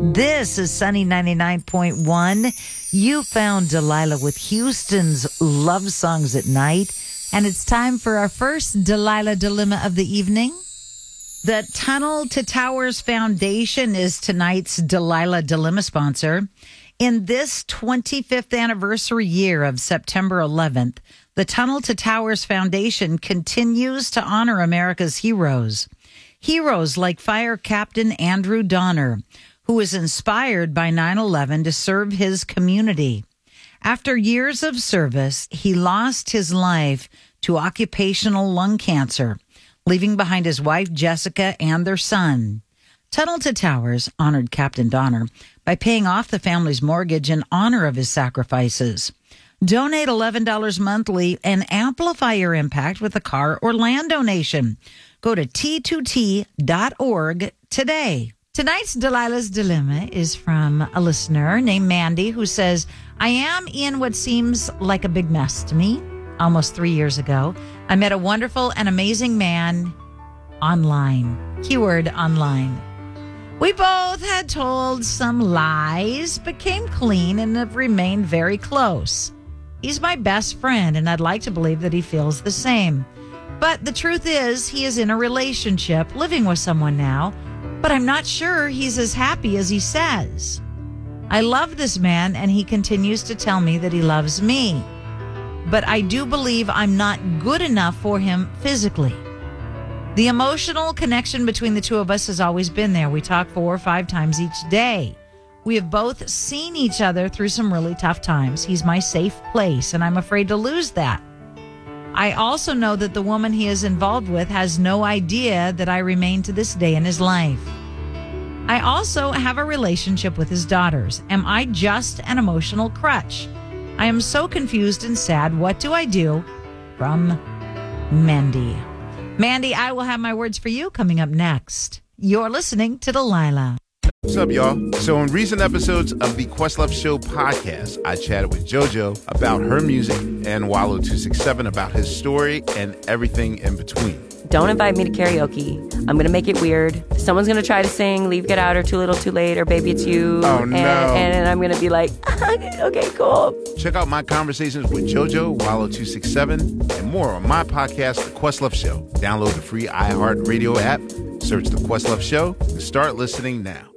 This is Sunny 99.1. You found Delilah with Houston's Love Songs at Night. And it's time for our first Delilah Dilemma of the evening. The Tunnel to Towers Foundation is tonight's Delilah Dilemma sponsor. In this 25th anniversary year of September 11th, the Tunnel to Towers Foundation continues to honor America's heroes. Heroes like Fire Captain Andrew Donner, who was inspired by 9/11 to serve his community. After years of service, he lost his life to occupational lung cancer, leaving behind his wife, Jessica, and their son. Tunnel to Towers honored Captain Donner by paying off the family's mortgage in honor of his sacrifices. Donate $11 monthly and amplify your impact with a car or land donation. Go to T2T.org today. Tonight's Delilah's Dilemma is from a listener named Mandy who says, I am in what seems like a big mess to me. Almost 3 years ago, I met a wonderful and amazing man online. Keyword online. We both had told some lies, but came clean and have remained very close. He's my best friend, and I'd like to believe that he feels the same. But the truth is, he is in a relationship, living with someone now, but I'm not sure he's as happy as he says. I love this man, and he continues to tell me that he loves me. But I do believe I'm not good enough for him physically. The emotional connection between the two of us has always been there. We talk 4 or 5 times each day. We have both seen each other through some really tough times. He's my safe place, and I'm afraid to lose that. I also know that the woman he is involved with has no idea that I remain to this day in his life. I also have a relationship with his daughters. Am I just an emotional crutch? I am so confused and sad. What do I do? From Mandy. Mandy, I will have my words for you coming up next. You're listening to Delilah. What's up, y'all? So in recent episodes of the Questlove Show podcast, I chatted with JoJo about her music and Wallow267 about his story and everything in between. Don't invite me to karaoke. I'm going to make it weird. Someone's going to try to sing Leave, Get Out, or Too Little, Too Late, or Baby It's You. Oh, no. And I'm going to be like, okay, cool. Check out my conversations with JoJo, Wallow267, and more on my podcast, The Questlove Show. Download the free iHeartRadio app, search The Questlove Show, and start listening now.